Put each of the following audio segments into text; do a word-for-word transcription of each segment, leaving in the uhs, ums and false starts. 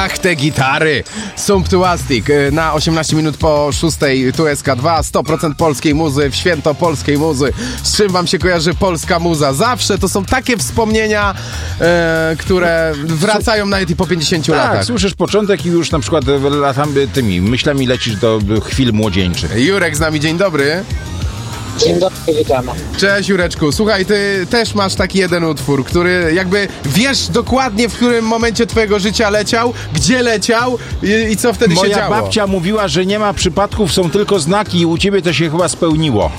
Ach, te gitary! Sumptuastic na osiemnaście minut po szóstej, tu S K dwa, sto procent polskiej muzy, w święto polskiej muzy. Z czym wam się kojarzy polska muza? Zawsze to są takie wspomnienia, e, które wracają nawet i po pięćdziesięciu tak, latach. Słyszysz początek i już na przykład latami tymi myślami lecisz do chwil młodzieńczych. Jurek z nami, dzień dobry. Dzień dobry, witamy. Cześć Jureczku, słuchaj, ty też masz taki jeden utwór, który jakby wiesz dokładnie, w którym momencie twojego życia leciał, gdzie leciał i, i co wtedy Moja się działo. Moja babcia mówiła, że nie ma przypadków, są tylko znaki i u ciebie to się chyba spełniło.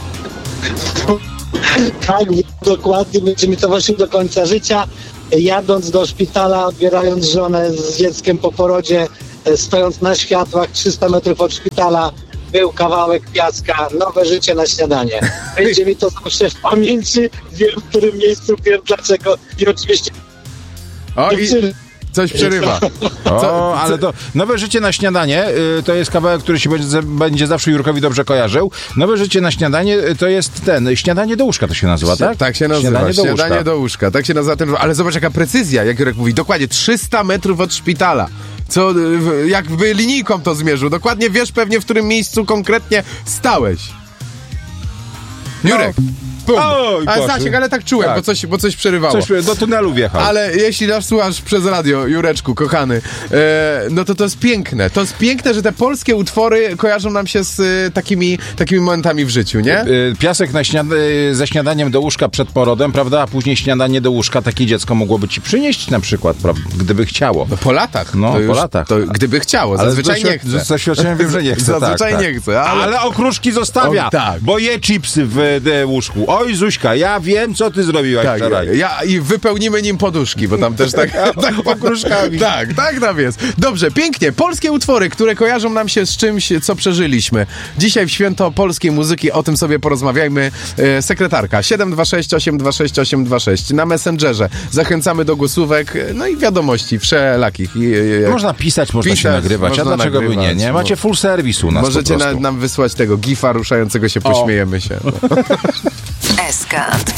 Tak, dokładnie, będzie mi towarzyszył do końca życia. Jadąc do szpitala, odbierając żonę z dzieckiem po porodzie, stojąc na światłach trzysta metrów od szpitala, był kawałek piaska, nowe życie na śniadanie. Będzie mi to zawsze w pamięci, wiem w którym miejscu, wiem dlaczego i oczywiście... O, i coś przerywa. O, co, ale to Nowe życie na śniadanie y, to jest kawałek, który się będzie, będzie zawsze Jurkowi dobrze kojarzył. Nowe życie na śniadanie y, to jest ten, śniadanie do łóżka to się nazywa, tak? Tak się nazywa, śniadanie do, śniadanie łóżka. do łóżka. Tak się nazywa ten, ale zobacz jaka precyzja, jak Jurek mówi, dokładnie trzysta metrów od szpitala. Co, jakby linijką to zmierzył. Dokładnie wiesz pewnie, w którym miejscu konkretnie stałeś. Jurek. No. Bum. Oj, ale Boże. Zasiek, ale tak czułem, Tak. bo, coś, bo coś przerywało. Coś do tunelu wjechał. Ale jeśli nas słuchasz przez radio, Jureczku, kochany, e, no to to jest piękne. To jest piękne, że te polskie utwory kojarzą nam się z e, takimi, takimi momentami w życiu, nie? Y, Piasek na śniad- y, ze śniadaniem do łóżka przed porodem, prawda? A później śniadanie do łóżka takie dziecko mogłoby ci przynieść na przykład, prawda? Gdyby chciało. No po latach. No, to po już, latach. To gdyby chciało, Ale zazwyczaj z nie doświad- chce. Z doświadczenia wiem, że nie chce. Zazwyczaj tak, nie tak. chce, ale... Ale okruszki zostawia, O, tak. bo je chipsy w e, łóżku. Oj, Zuśka, ja wiem, co ty zrobiłaś Tak, wczoraj. ja, i wypełnimy nim poduszki, bo tam też tak, tak okruszkami. Tak, tak tam jest. Dobrze, pięknie. Polskie utwory, które kojarzą nam się z czymś, co przeżyliśmy. Dzisiaj w święto polskiej muzyki o tym sobie porozmawiajmy. E, sekretarka siedem dwa sześć osiem dwa sześć osiem dwa sześć na Messengerze. Zachęcamy do głosówek, no i wiadomości wszelakich. I, i, Można pisać, można pisać, się nagrywać, można a dlaczego nagrywać, by nie? Nie macie full service u nas. Możecie po na, prostu. nam wysłać tego gifa ruszającego się, pośmiejemy się. No. S K dwa.